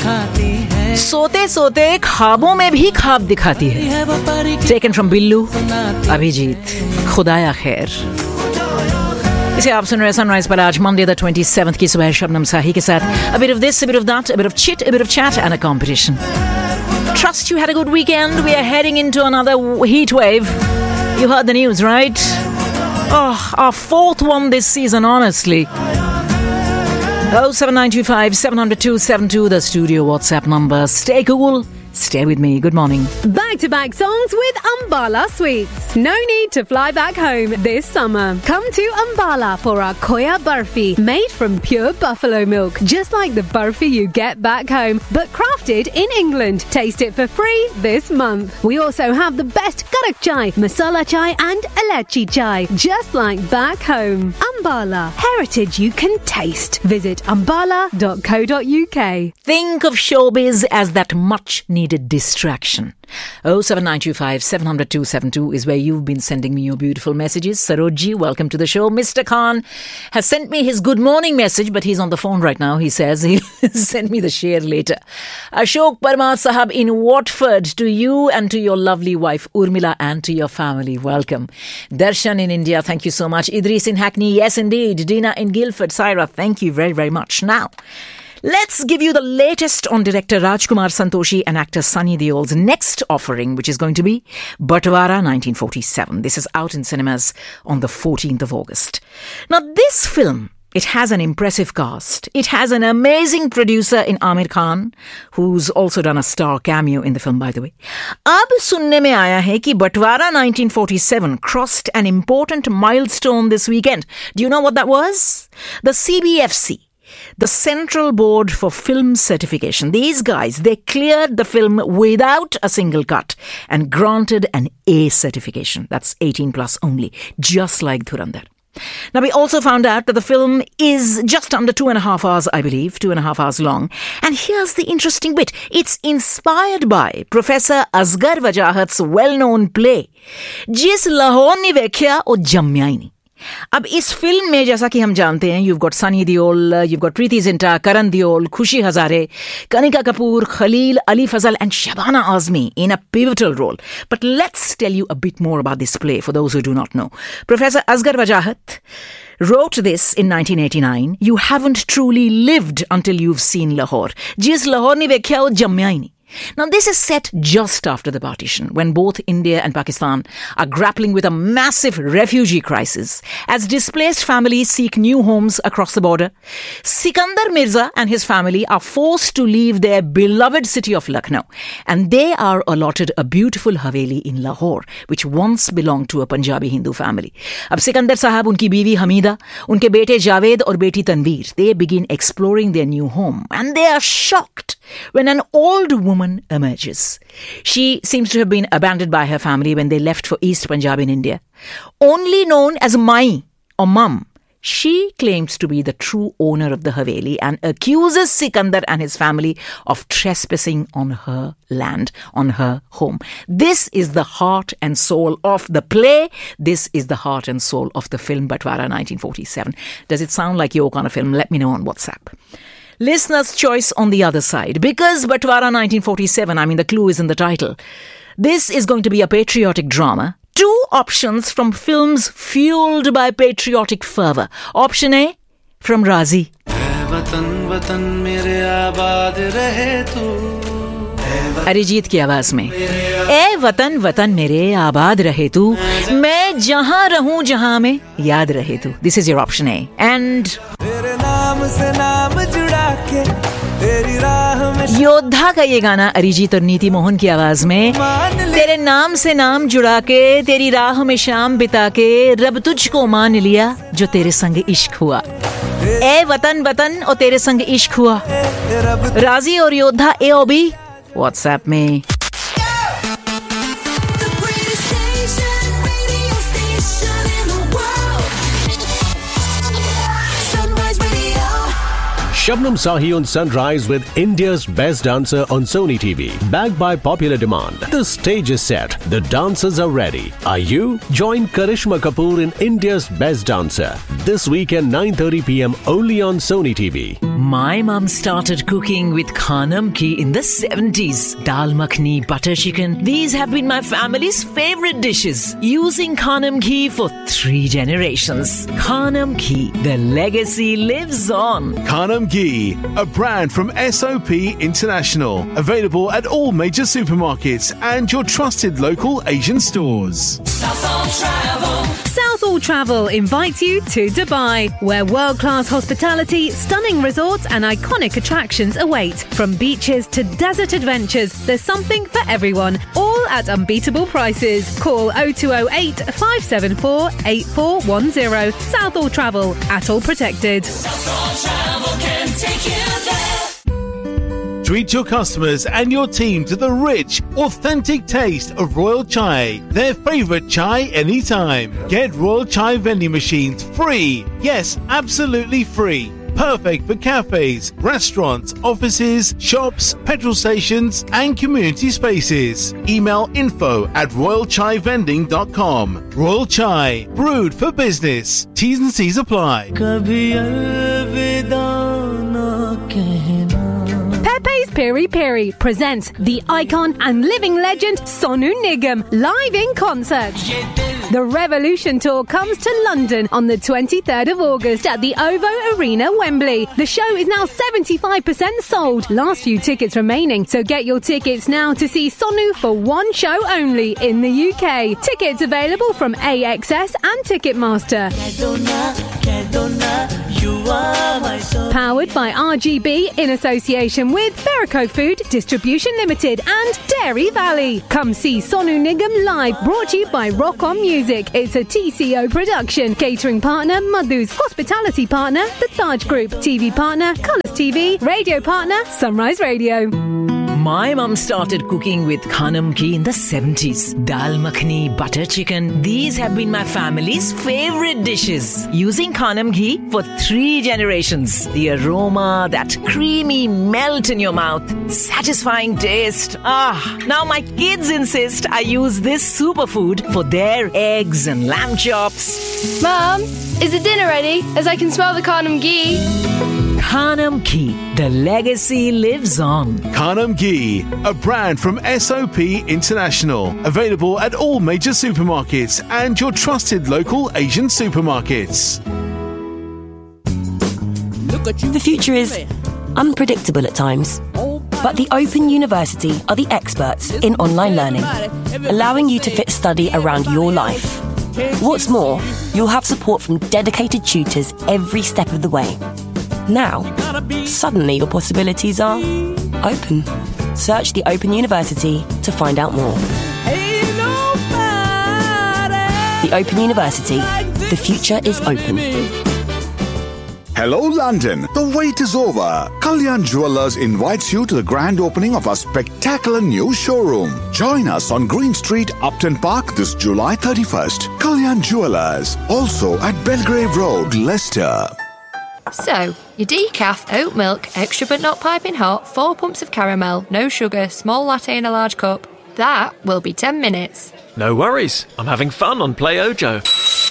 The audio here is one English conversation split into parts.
सिखाती है, सोते सोते ख्वाबों में भी ख्वाब दिखाती है. Taken from बिल्लू अभिजीत, खुदाया खैर. इसे आप सुन रहे हैं सनराइज पर आज मंडे द 27th की सुबह शबनम साही के साथ. A bit of this, a bit of that, a bit of chit, a bit of chat and a competition. Trust you had a good weekend. We are heading into another heat wave. You heard the news, right? Oh, our fourth one this season, honestly. 07925 700-272, the studio WhatsApp number. Stay cool. Stay with me. Good morning. Back-to-back songs with Ambala Sweets. No need to fly back home this summer. Come to Ambala for our Khoya Barfi, made from pure buffalo milk, just like the barfi you get back home, but crafted in England. Taste it for free this month. We also have the best karak chai, masala chai and elaichi chai, just like back home. Ambala, heritage you can taste. Visit ambala.co.uk. Think of showbiz as that much-needed distraction. 07925 700-272 is where you've been sending me your beautiful messages. Sarojji, welcome to the show. Mr. Khan has sent me his good morning message, but he's on the phone right now. He says he'll send me the share later. Ashok Parmar Sahab in Watford, to you and to your lovely wife Urmila and to your family. Welcome. Darshan in India, thank you so much. Idris in Hackney, yes indeed. Dina in Guildford. Saira, thank you very, very much. Now, let's give you the latest on director Rajkumar Santoshi and actor Sunny Deol's next offering, which is going to be Batwara 1947. This is out in cinemas on the 14th of August. Now, this film, it has an impressive cast. It has an amazing producer in Amir Khan, who's also done a star cameo in the film, by the way. Ab sunne mein aaya hai ki Batwara 1947 crossed an important milestone this weekend. Do you know what that was? The CBFC, the Central Board for Film Certification. These guys, they cleared the film without a single cut and granted an A certification. That's 18 plus only, just like Dhurandhar. Now, we also found out that the film is just under 2.5 hours, I believe, 2.5 hours long. And here's the interesting bit. It's inspired by Professor Asghar Wajahat's well-known play, Jis Lahore ni vekhya o jammya hi nahi. अब इस film में जैसा कि हम जानते हैं, you've got Sunny Deol, you've got Preeti Zinta, Karan Deol, Khushi Hazare, Kanika Kapoor, Khalil, Ali Fazal and Shabana Azmi in a pivotal role. But let's tell you a bit more about this play for those who do not know. Professor Asghar Wajahat wrote this in 1989. You haven't truly lived until you've seen Lahore. Jis Lahore ni vekhya o jammya hi nahi. Now, this is set just after the partition, when both India and Pakistan are grappling with a massive refugee crisis as displaced families seek new homes across the border. Sikandar Mirza and his family are forced to leave their beloved city of Lucknow, and they are allotted a beautiful Haveli in Lahore, which once belonged to a Punjabi Hindu family. Ab Sikandar Sahab, unki biwi Hamida, unke bete Javed और बेटी Tanveer, they begin exploring their new home, and they are shocked when an old woman emerges. She seems to have been abandoned by her family when they left for East Punjab in India. Only known as Mai or Mum, she claims to be the true owner of the Haveli and accuses Sikandar and his family of trespassing on her land, on her home. This is the heart and soul of the play. This is the heart and soul of the film Batwara 1947. Does it sound like your kind of film? Let me know on WhatsApp. Listener's choice on the other side. Because Batwara 1947, I mean, the clue is in the title. This is going to be a patriotic drama. Two options from films fueled by patriotic fervour. Option A, from Razi. Arijit की आवाज में, ए वतन वतन मेरे आबाद रहे तू, मैं जहां रहूं जहां में याद रहे तू. This is your option A. And योद्धा का ये गाना अरिजीत और नीति मोहन की आवाज में, तेरे नाम से नाम जुड़ा के तेरी राह में शाम बिता के रब तुझको मान लिया जो तेरे संग इश्क हुआ. ए वतन वतन और तेरे संग इश्क हुआ. राजी और योद्धा ए और बी WhatsApp में. Shabnam Sahi on Sunrise with India's Best Dancer on Sony TV. Backed by popular demand. The stage is set. The dancers are ready. Are you? Join Karishma Kapoor in India's Best Dancer. This weekend 9:30 p.m. only on Sony TV. My mum started cooking with Khanam Ghee in the 70s. Dal makhani, butter chicken. These have been my family's favorite dishes. Using Khanam Ghee for 3 generations. Khanam Ghee, the legacy lives on. Khanam Ghee, a brand from SOP International. Available at all major supermarkets and your trusted local Asian stores. Southall Travel invites you to Dubai, where world-class hospitality, stunning resorts and iconic attractions await. From beaches to desert adventures, there's something for everyone, all at unbeatable prices. Call 0208 574 8410. Southall Travel, Atoll Protected. Southall Travel can take you there. Treat your customers and your team to the rich, authentic taste of Royal Chai, their favourite chai anytime. Get Royal Chai vending machines free. Yes, absolutely free. Perfect for cafes, restaurants, offices, shops, petrol stations and community spaces. Email info@royalchaivending.com. Royal Chai, brewed for business. T's and C's apply. Pepe's Peri Peri presents the icon and living legend Sonu Nigam live in concert. The Revolution Tour comes to London on the 23rd of August at the OVO Arena, Wembley. The show is now 75% sold. Last few tickets remaining, so get your tickets now to see Sonu for one show only in the UK. Tickets available from AXS and Ticketmaster. Powered by RGB in association with Verico Food Distribution Limited and Dairy Valley. Come see Sonu Nigam live, brought to you by Rock On Music. It's a TCO production. Catering partner Madhu's, hospitality partner The Taj Group, TV partner Colours TV, radio partner Sunrise Radio. My mum started cooking with Khanam Ghee in the 70s. Dal makhani, butter chicken. These have been my family's favorite dishes. Using Khanam Ghee for 3 generations. The aroma, that creamy melt in your mouth. Satisfying taste. Now my kids insist I use this superfood for their eggs and lamb chops. Mum, is the dinner ready? As I can smell the Khanam Ghee. Khanam Ghee, the legacy lives on. Khanam Ghee, a brand from SOP International. Available at all major supermarkets and your trusted local Asian supermarkets. The future is unpredictable at times, but the Open University are the experts in online learning, allowing you to fit study around your life. What's more, you'll have support from dedicated tutors every step of the way. Now, suddenly your possibilities are open. Search the Open University to find out more. The Open University. The future is open. Hello London, the wait is over. Kalyan Jewellers invites you to the grand opening of our spectacular new showroom. Join us on Green Street, Upton Park this July 31st. Kalyan Jewellers, also at Belgrave Road, Leicester. So, your decaf, oat milk, extra but not piping hot, 4 pumps of caramel, no sugar, small latte in a large cup. That will be 10 minutes. No worries, I'm having fun on Play Ojo.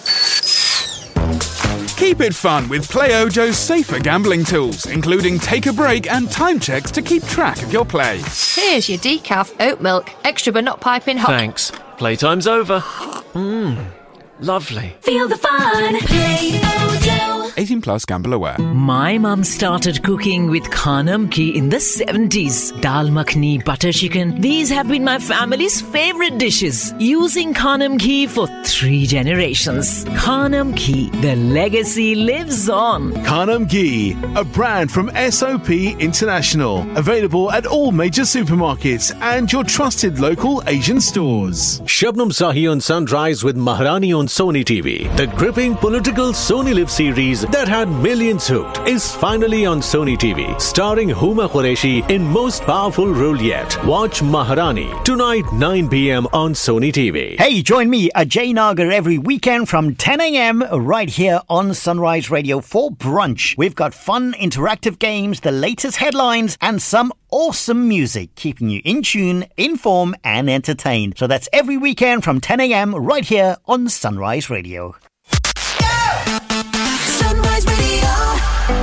Keep it fun with Play Ojo's safer gambling tools, including take a break and time checks to keep track of your play. Here's your decaf, oat milk, extra but not piping hot. Thanks. Playtime's over. Lovely. Feel the fun. Play Ojo. 18 plus, gamble aware. My mum started cooking with Khanam Ghee in the 70s. Dal makhani, butter chicken. These have been my family's favorite dishes. Using Khanam Ghee for 3 generations. Khanam Ghee, the legacy lives on. Khanam Ghee, a brand from SOP International. Available at all major supermarkets and your trusted local Asian stores. Shabnam Sahi on Sunrise with Maharani on Sony TV. The gripping political Sony Live series that had millions hooked is finally on Sony TV, starring Huma Qureshi in most powerful role yet. Watch Maharani tonight 9 p.m. on Sony TV. Hey, join me, Ajay Nagar, every weekend from 10 a.m. right here on Sunrise Radio for brunch. We've got fun, interactive games, the latest headlines, and some awesome music, keeping you in tune, informed, and entertained. So that's every weekend from 10 a.m. right here on Sunrise Radio. Sunrise Radio.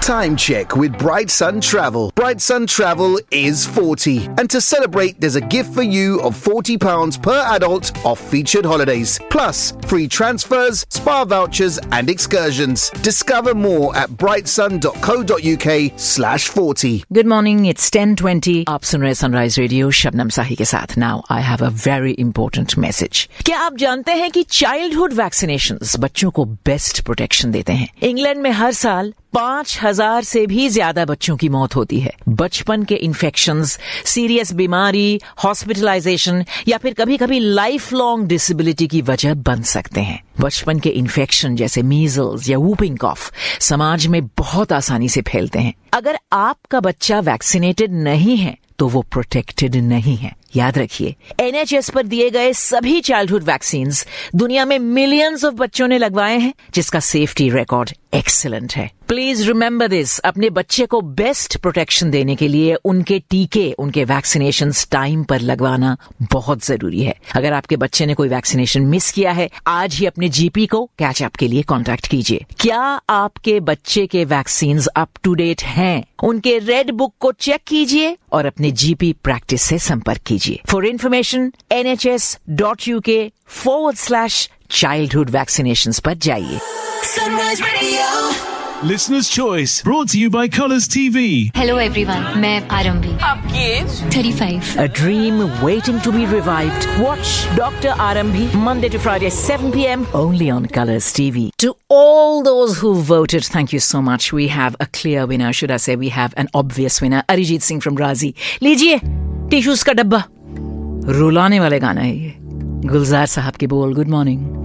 Time check with Bright Sun Travel. Bright Sun Travel is 40. And to celebrate, there's a gift for you of £40 per adult off featured holidays. Plus, free transfers, spa vouchers and excursions. Discover more at brightsun.co.uk/40. Good morning, it's 10:20. आप सुन रहे sunrise radio Shabnam साही के साथ. Now, I have a very important message. क्या आप जानते हैं कि childhood vaccinations बच्चों को बेस्ट प्रोटेक्शन देते हैं? इंग्लैंड में हर साल 5,000 से भी ज्यादा बच्चों की मौत होती है. बचपन के इन्फेक्शंस, सीरियस बीमारी, हॉस्पिटलाइजेशन या फिर कभी कभी लाइफ लॉन्ग डिसेबिलिटी की वजह बन सकते हैं. बचपन के इन्फेक्शन जैसे मीजल्स या वूपिंग कॉफ समाज में बहुत आसानी से फैलते हैं. अगर आपका बच्चा वैक्सीनेटेड नहीं है तो वो प्रोटेक्टेड नहीं है. याद रखिए, NHS पर दिए गए सभी चाइल्डहुड वैक्सीन्स दुनिया में मिलियंस ऑफ बच्चों ने लगवाए हैं, जिसका सेफ्टी रिकॉर्ड एक्सीलेंट है. Please remember this. अपने बच्चे को बेस्ट प्रोटेक्शन देने के लिए उनके टीके, उनके वैक्सीनेशंस टाइम पर लगवाना बहुत जरूरी है. अगर आपके बच्चे ने कोई वैक्सीनेशन मिस किया है, आज ही अपने GP को कैच अप के लिए कांटेक्ट कीजिए. क्या आपके बच्चे के वैक्सीन्स अप टू डेट हैं? उनके रेड बुक को चेक कीजिए और अपने GP प्रैक्टिस से संपर्क कीजिए. For information, nhs.uk/childhood vaccinations पर जाइए. Sunrise Radio. Listener's Choice, brought to you by Colours TV. Hello everyone, मैं आरंभी. आपकी as 35. A dream waiting to be revived. Watch Dr. Arambhi Monday to Friday 7 p.m. only on Colours TV. To all those who voted, thank you so much. We have a clear winner. Should I say we have an obvious winner? Arijit Singh from Razi. लीजिए tissues का डब्बा. रुलाने वाले गाना है ये. गुलजार साहब की बोल. Good morning.